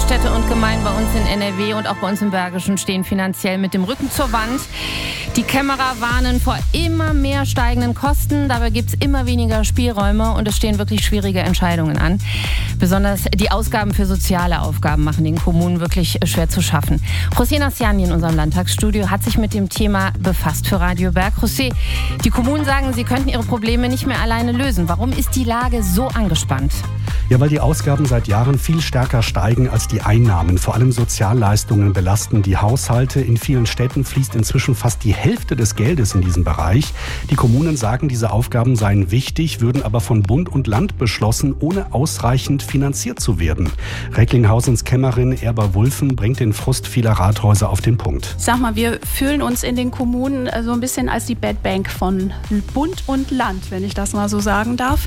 Städte und Gemeinden bei uns in NRW und auch bei uns im Bergischen stehen finanziell mit dem Rücken zur Wand. Die Kämmerer warnen vor immer mehr steigenden Kosten. Dabei gibt es immer weniger Spielräume und es stehen wirklich schwierige Entscheidungen an. Besonders die Ausgaben für soziale Aufgaben machen den Kommunen wirklich schwer zu schaffen. José Nassiani in unserem Landtagsstudio hat sich mit dem Thema befasst für Radio Berg. José, die Kommunen sagen, sie könnten ihre Probleme nicht mehr alleine lösen. Warum ist die Lage so angespannt? Ja, weil die Ausgaben seit Jahren viel stärker steigen als die Einnahmen. Vor allem Sozialleistungen belasten die Haushalte. In vielen Städten fließt inzwischen fast die Hälfte des Geldes in diesen Bereich. Die Kommunen sagen, diese Aufgaben seien wichtig, würden aber von Bund und Land beschlossen, ohne ausreichend finanziert zu werden. Recklinghausen's Kämmerin Erba Wulffen bringt den Frust vieler Rathäuser auf den Punkt. Sag mal, wir fühlen uns in den Kommunen so ein bisschen als die Bad Bank von Bund und Land, wenn ich das mal so sagen darf.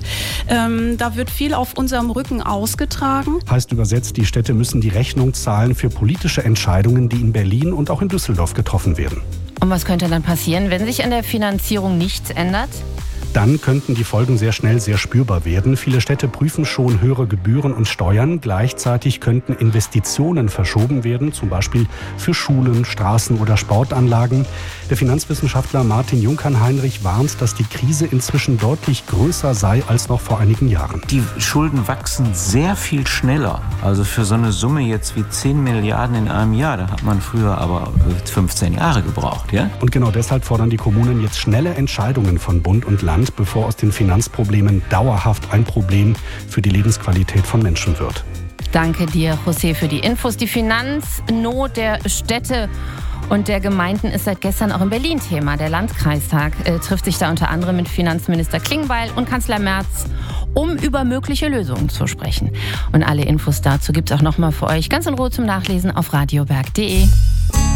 Da wird viel auf unserem Rücken ausgetragen. Heißt übersetzt, die Städte müssen die Rechnung zahlen für politische Entscheidungen, die in Berlin und auch in Düsseldorf getroffen werden. Und was könnte dann passieren, wenn sich an der Finanzierung nichts ändert? Dann könnten die Folgen sehr schnell sehr spürbar werden. Viele Städte prüfen schon höhere Gebühren und Steuern. Gleichzeitig könnten Investitionen verschoben werden, zum Beispiel für Schulen, Straßen oder Sportanlagen. Der Finanzwissenschaftler Martin Junkern-Heinrich warnt, dass die Krise inzwischen deutlich größer sei als noch vor einigen Jahren. Die Schulden wachsen sehr viel schneller. Also für so eine Summe jetzt wie 10 Milliarden in einem Jahr, da hat man früher aber 15 Jahre gebraucht, ja? Und genau deshalb fordern die Kommunen jetzt schnelle Entscheidungen von Bund und Land, bevor aus den Finanzproblemen dauerhaft ein Problem für die Lebensqualität von Menschen wird. Danke dir, José, für die Infos. Die Finanznot der Städte und der Gemeinden ist seit gestern auch in Berlin Thema. Der Landkreistag trifft sich da unter anderem mit Finanzminister Klingbeil und Kanzler Merz, um über mögliche Lösungen zu sprechen. Und alle Infos dazu gibt es auch nochmal für euch ganz in Ruhe zum Nachlesen auf radioberg.de.